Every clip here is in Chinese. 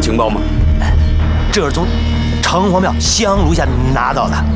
情报吗？ 这是从城隍庙西阳路下拿到的。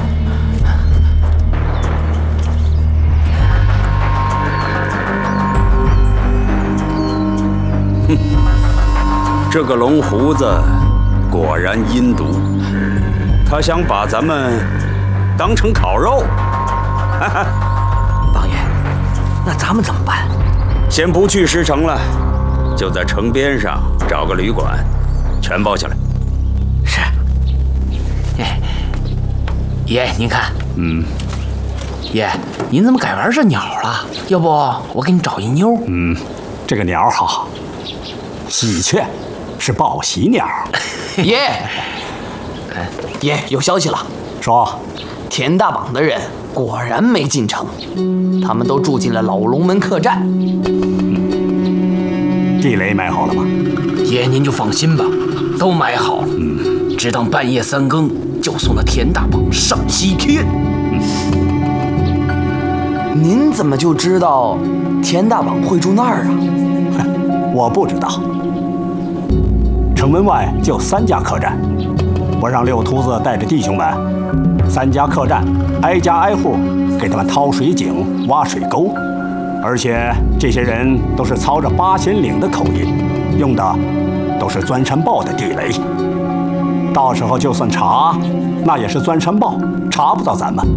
哼，这个龙胡子果然阴毒，他想把咱们当成烤肉。哈哈， 王爷，那咱们怎么办？ 先不去石城了，就在城边上找个旅馆，全包下来。 是。哎，爷，您看，爷，您怎么改玩这鸟了？要不我给你找一妞？ 这个鸟好，喜鹊是报喜鸟。 爷，爷有消息了， 说田大榜的人果然没进城，他们都住进了老龙门客栈。 地雷买好了吗？ 爷您就放心吧，都买好了。只等半夜3更就送那田大榜上西天。 您怎么就知道田大榜会住那儿啊？ 我不知道。城门外就3家客栈，我让六秃子带着弟兄们，3家客栈挨家挨户给他们掏水井、挖水沟，而且这些人都是操着八仙岭的口音，用的都是钻山豹的地雷。到时候就算查，那也是钻山豹，查不到咱们。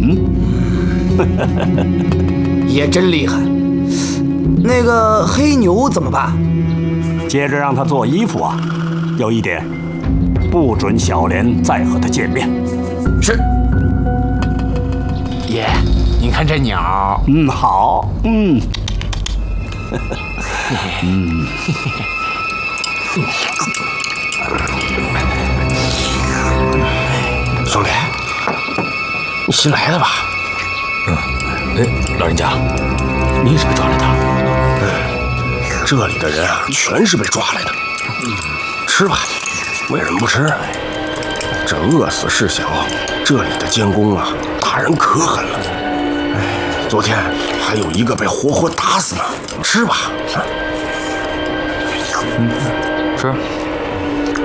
爷真厉害。那个黑牛怎么办？ 接着让他做衣服啊。有一点，不准小莲再和他见面。 是。 爷，您看这鸟。 好。 兄弟，你新来的吧？ 老人家，您是被抓来的？ 这里的人啊，全是被抓来的。吃吧，为什么不吃？这饿死事小，这里的监工啊，打人可狠了。昨天还有一个被活活打死呢。吃吧。 吃。